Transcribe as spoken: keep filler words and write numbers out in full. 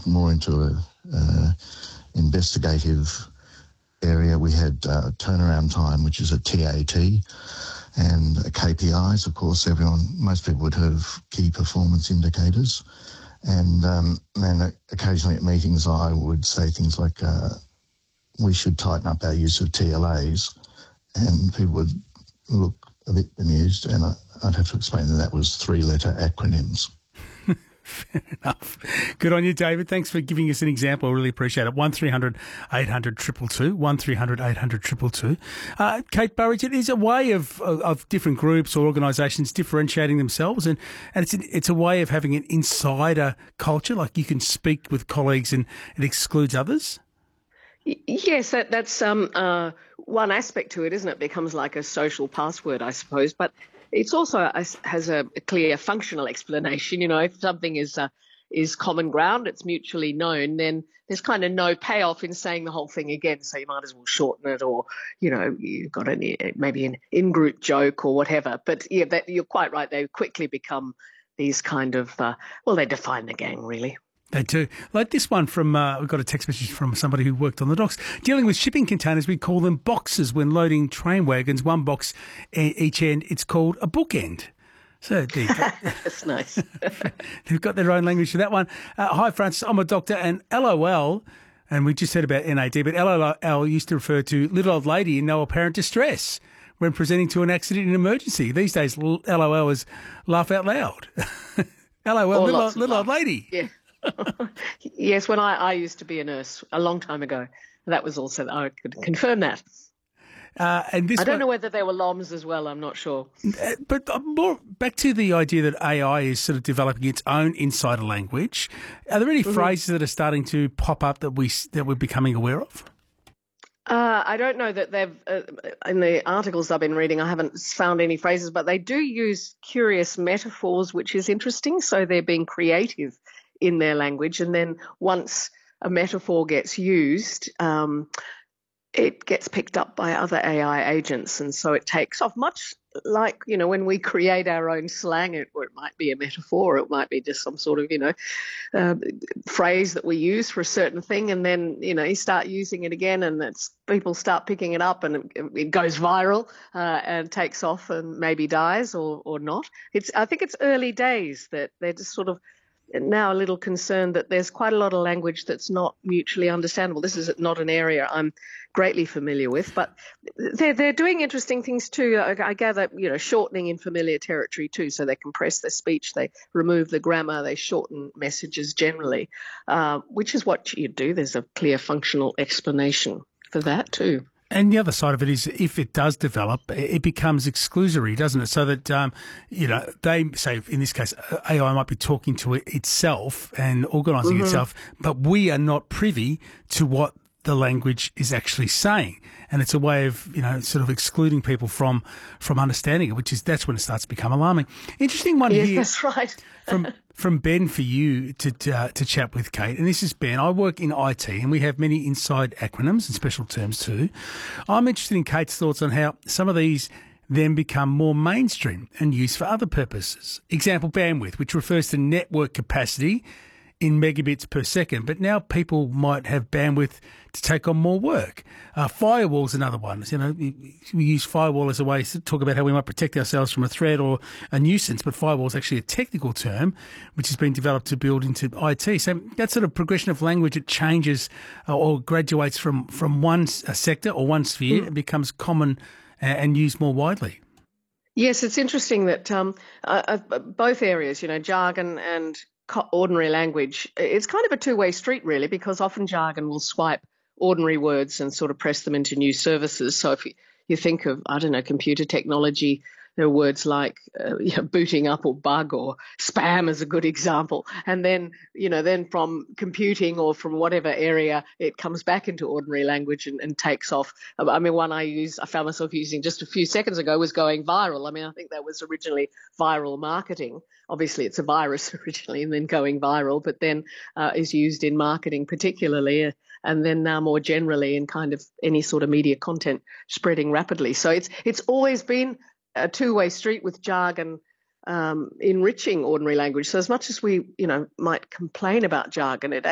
more into a uh, investigative area. We had uh, turnaround time, which is a T A T, and uh, K P Is. Of course, everyone, most people would heard of key performance indicators. And um, and occasionally at meetings, I would say things like, uh, we should tighten up our use of T L As, and people would look a bit bemused, and I, I'd have to explain that that was three-letter acronyms. Fair enough. Good on you, David. Thanks for giving us an example. I really appreciate it. one three hundred eight hundred two two two, one three hundred eight hundred two two two. Uh, Kate Burridge, it is a way of, of, of different groups or organisations differentiating themselves, and, and it's, an, it's a way of having an insider culture, like you can speak with colleagues and it excludes others? Yes, that, that's um, uh, one aspect to it, isn't it? It becomes like a social password, I suppose, but it's also a, has a clear functional explanation. You know, if something is uh, is common ground, it's mutually known, then there's kind of no payoff in saying the whole thing again. So you might as well shorten it, or, you know, you've got an, maybe an in-group joke or whatever. But yeah, that, you're quite right. They quickly become these kind of, uh, well, they define the gang, really. They do. Like this one from, uh, we've got a text message from somebody who worked on the docks. Dealing with shipping containers, we call them boxes when loading train wagons, one box each end. It's called a bookend. So there you go. That's nice. They've got their own language for that one. Uh, hi, Francis. I'm a doctor, and L O L, and we just said about N A D, but L O L used to refer to little old lady in no apparent distress when presenting to an accident in emergency. These days, L O L is laugh out loud. L O L, little, little old lady. Yeah. Yes, when I, I used to be a nurse a long time ago, that was also, I could confirm that. Uh, and this I don't one, know whether there were L O Ms as well, I'm not sure. Uh, but uh, more back to the idea that A I is sort of developing its own insider language. Are there any mm-hmm. phrases that are starting to pop up that, we, that we're becoming aware of? Uh, I don't know that they've, uh, in the articles I've been reading, I haven't found any phrases, but they do use curious metaphors, which is interesting. So they're being creative in their language. And then once a metaphor gets used, um, it gets picked up by other A I agents. And so it takes off, much like, you know, when we create our own slang, it, or it might be a metaphor, it might be just some sort of, you know, uh, phrase that we use for a certain thing. And then, you know, you start using it again, and it's, people start picking it up, and it, it goes viral uh, and takes off and maybe dies or, or not. It's, I think it's early days that they're just sort of now a little concerned that there's quite a lot of language that's not mutually understandable. This is not an area I'm greatly familiar with, but they're, they're doing interesting things too. I, I gather, you know, shortening in familiar territory too, so they compress their speech, they remove the grammar, they shorten messages generally, uh, which is what you do. There's a clear functional explanation for that too. And the other side of it is, if it does develop, it becomes exclusory, doesn't it? So that, um, you know, they say, in this case, A I might be talking to it itself and organising mm-hmm. itself, but we are not privy to what the language is actually saying. And it's a way of, you know, sort of excluding people from from understanding it, which is, that's when it starts to become alarming. Interesting one yes, here. That's right. from from Ben for you to to, uh, to chat with Kate. And this is Ben. I work in I T, and we have many inside acronyms and special terms too. I'm interested in Kate's thoughts on how some of these then become more mainstream and used for other purposes. Example, bandwidth, which refers to network capacity in megabits per second, but now people might have bandwidth to take on more work. Uh, firewall's another one. You know, we use firewall as a way to talk about how we might protect ourselves from a threat or a nuisance, but firewall is actually a technical term which has been developed to build into I T. So that sort of progression of language, it changes uh, or graduates from, from one uh, sector or one sphere mm. and becomes common and, and used more widely. Yes, it's interesting that um, uh, uh, both areas, you know, jargon and ordinary language, it's kind of a two-way street really, because often jargon will swipe ordinary words and sort of press them into new services. So if you, you think of, I don't know, computer technology, there are words like uh, you know, booting up or bug or spam is a good example. And then, you know, then from computing or from whatever area, it comes back into ordinary language and, and takes off. I mean, one I used, I found myself using just a few seconds ago was going viral. I mean, I think that was originally viral marketing. Obviously, it's a virus originally and then going viral, but then uh, is used in marketing particularly, uh, and then now more generally in kind of any sort of media content spreading rapidly. So it's it's always been a two-way street with jargon um, enriching ordinary language. So as much as we, you know, might complain about jargon, it